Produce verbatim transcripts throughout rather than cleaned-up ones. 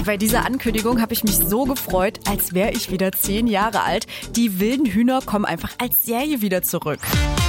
bei dieser Ankündigung habe ich mich so gefreut, als wäre ich wieder zehn Jahre alt. Die wilden Hühner kommen einfach als Serie wieder zurück.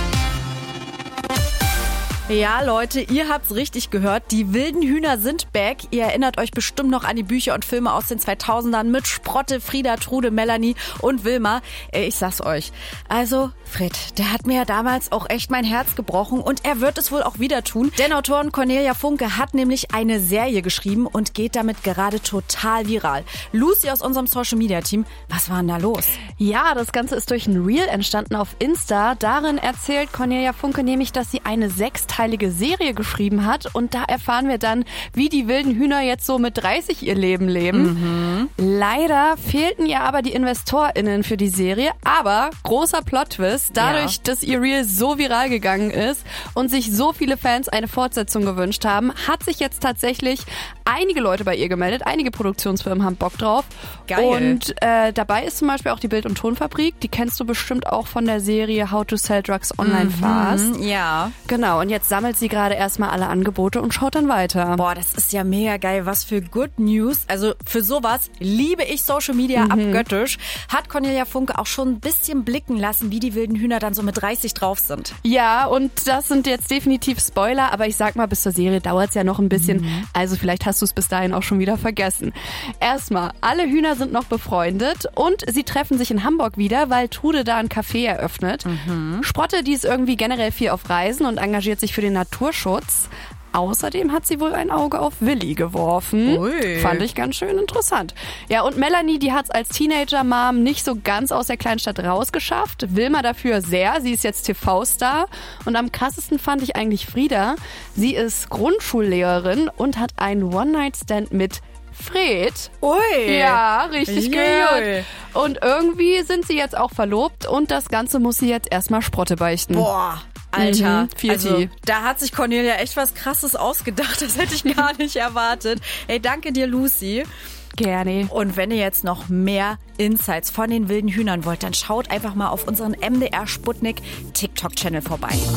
Ja, Leute, ihr habt's richtig gehört. Die wilden Hühner sind back. Ihr erinnert euch bestimmt noch an die Bücher und Filme aus den zweitausendern mit Sprotte, Frieda, Trude, Melanie und Wilma. Ey, ich sag's euch. Also, Fred, der hat mir ja damals auch echt mein Herz gebrochen und er wird es wohl auch wieder tun. Denn Autorin Cornelia Funke hat nämlich eine Serie geschrieben und geht damit gerade total viral. Lucy aus unserem Social-Media-Team, was war denn da los? Ja, das Ganze ist durch ein Reel entstanden auf Insta. Darin erzählt Cornelia Funke nämlich, dass sie eine sechsteilige Serie geschrieben hat und da erfahren wir dann, wie die wilden Hühner jetzt so mit dreißig ihr Leben leben. Mhm. Leider fehlten ihr aber die InvestorInnen für die Serie, aber großer Plot-Twist, dadurch, ja. dass ihr Reel so viral gegangen ist und sich so viele Fans eine Fortsetzung gewünscht haben, hat sich jetzt tatsächlich einige Leute bei ihr gemeldet, einige Produktionsfirmen haben Bock drauf. Geil. Und äh, dabei ist zum Beispiel auch die Bild- und Tonfabrik, die kennst du bestimmt auch von der Serie How to Sell Drugs Online Mhm, Fast. ja. Genau, und jetzt sammelt sie gerade erstmal alle Angebote und schaut dann weiter. Boah, das ist ja mega geil. Was für Good News. Also für sowas liebe ich Social Media Mhm. abgöttisch. Hat Cornelia Funke auch schon ein bisschen blicken lassen, wie die wilden Hühner dann so mit dreißig drauf sind. Ja, und das sind jetzt definitiv Spoiler, aber ich sag mal, bis zur Serie dauert es ja noch ein bisschen. Mhm. Also vielleicht hast du es bis dahin auch schon wieder vergessen. Erstmal, alle Hühner sind noch befreundet und sie treffen sich in Hamburg wieder, weil Trude da ein Café eröffnet. Mhm. Sprotte, die ist irgendwie generell viel auf Reisen und engagiert sich für den Naturschutz. Außerdem hat sie wohl ein Auge auf Willi geworfen. Ui. Fand ich ganz schön interessant. Ja, und Melanie, die hat es als Teenager-Mom nicht so ganz aus der Kleinstadt rausgeschafft. Wilma dafür sehr. Sie ist jetzt T V-Star. Und am krassesten fand ich eigentlich Frieda. Sie ist Grundschullehrerin und hat einen One-Night-Stand mit Fred. Ui. Ja, richtig Ui. gehört. Und irgendwie sind sie jetzt auch verlobt und das Ganze muss sie jetzt erstmal Sprotte beichten. Boah. Alter, Mhm, viel also Tee. da hat sich Cornelia echt was Krasses ausgedacht. Das hätte ich gar nicht erwartet. Ey, danke dir, Lucy. Gerne. Und wenn ihr jetzt noch mehr Insights von den wilden Hühnern wollt, dann schaut einfach mal auf unseren M D R Sputnik TikTok-Channel vorbei.